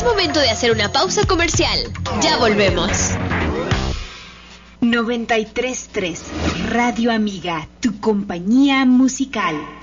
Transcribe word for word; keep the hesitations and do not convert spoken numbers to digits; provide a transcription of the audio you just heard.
Es momento de hacer una pausa comercial. Ya volvemos. noventa y tres punto tres Radio Amiga, tu compañía musical.